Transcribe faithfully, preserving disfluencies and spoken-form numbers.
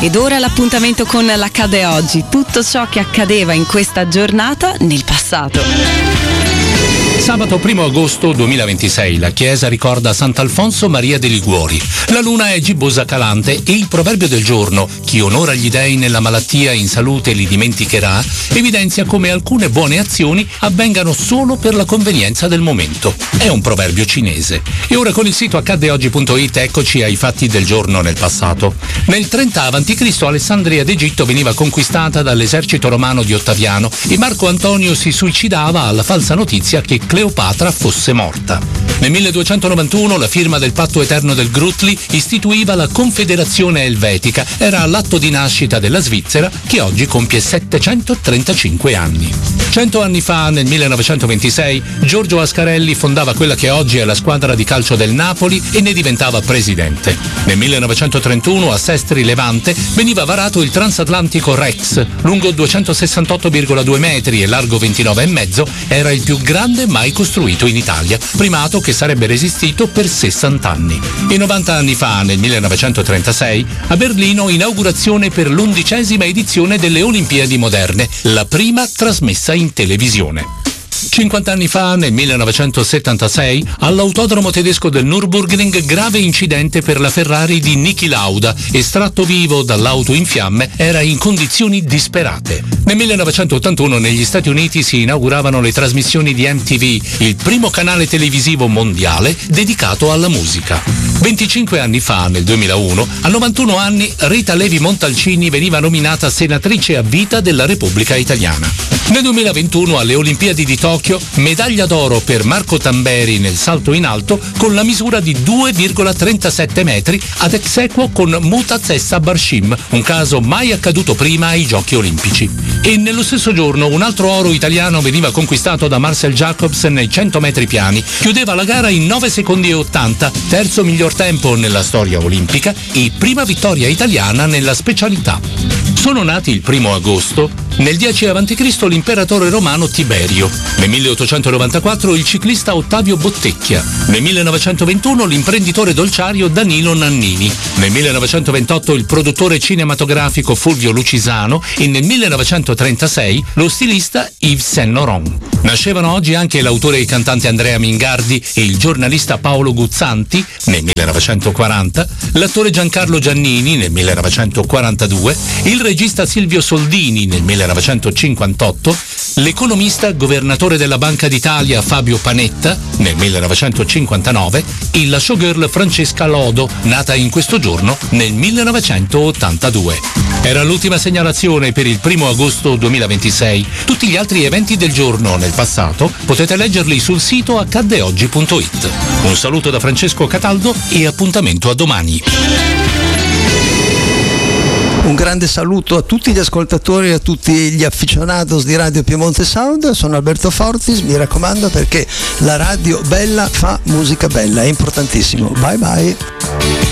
Ed ora l'appuntamento con l'Accade Oggi, tutto ciò che accadeva in questa giornata nel passato. Sabato primo agosto duemilaventisei la chiesa ricorda Sant'Alfonso Maria de Liguori. La luna è gibbosa calante e il proverbio del giorno, chi onora gli dei nella malattia e in salute li dimenticherà, evidenzia come alcune buone azioni avvengano solo per la convenienza del momento. È un proverbio cinese. E ora con il sito accade oggi punto it eccoci ai fatti del giorno nel passato. Nel trenta avanti Cristo Alessandria d'Egitto veniva conquistata dall'esercito romano di Ottaviano e Marco Antonio si suicidava alla falsa notizia che Cleopatra fosse morta. Nel milleduecentonovantuno la firma del patto eterno del Grutli istituiva la Confederazione Elvetica. Era l'atto di nascita della Svizzera che oggi compie settecentotrentacinque anni. Cento anni fa, nel millenovecentoventisei, Giorgio Ascarelli fondava quella che oggi è la squadra di calcio del Napoli e ne diventava presidente. Nel millenovecentotrentuno a Sestri Levante veniva varato il transatlantico Rex, lungo duecentosessantotto virgola due metri e largo ventinove virgola cinque, era il più grande mai costruito in Italia, primato che sarebbe resistito per sessanta anni. E novanta anni fa, nel millenovecentotrentasei, a Berlino inaugurazione per l'undicesima edizione delle Olimpiadi moderne, la prima trasmessa in televisione. cinquanta anni fa, nel millenovecentosettantasei, all'autodromo tedesco del Nürburgring grave incidente per la Ferrari di Niki Lauda, estratto vivo dall'auto in fiamme, era in condizioni disperate. Nel millenovecentottantuno negli Stati Uniti si inauguravano le trasmissioni di M T V, il primo canale televisivo mondiale dedicato alla musica. venticinque anni fa, nel duemilauno, a novantuno anni, Rita Levi Montalcini veniva nominata senatrice a vita della Repubblica Italiana. Nel duemilaventuno, alle Olimpiadi di Tokyo, medaglia d'oro per Marco Tamberi nel salto in alto con la misura di due virgola trentasette metri ad ex equo con Mutazessa Barshim, un caso mai accaduto prima ai Giochi Olimpici. E nello stesso giorno un altro oro italiano veniva conquistato da Marcel Jacobs nei cento metri piani, chiudeva la gara in nove secondi e ottanta, terzo miglior tempo nella storia olimpica e prima vittoria italiana nella specialità. Sono nati il primo agosto, nel dieci avanti Cristo l'imperatore romano Tiberio, nel milleottocentonovantaquattro il ciclista Ottavio Bottecchia, nel millenovecentoventuno l'imprenditore dolciario Danilo Nannini, nel millenovecentoventotto il produttore cinematografico Fulvio Lucisano e nel millenovecentotrentasei lo stilista Yves Saint Laurent. Nascevano oggi anche l'autore e cantante Andrea Mingardi e il giornalista Paolo Guzzanti nel millenovecentoquaranta, l'attore Giancarlo Giannini nel millenovecentoquarantadue, il regista Silvio Soldini nel millenovecentocinquantotto, l'economista governatore della Banca d'Italia Fabio Panetta nel millenovecentocinquantanove e la showgirl Francesca Lodo, nata in questo giorno nel millenovecentottantadue. Era l'ultima segnalazione per il primo agosto duemilaventisei. Tutti gli altri eventi del giorno nel passato potete leggerli sul sito accade oggi punto it. Un saluto da Francesco Cataldo e appuntamento a domani. Un grande saluto a tutti gli ascoltatori e a tutti gli aficionados di Radio Piemonte Sound. Sono Alberto Fortis, mi raccomando, perché la radio bella fa musica bella, è importantissimo. Bye bye.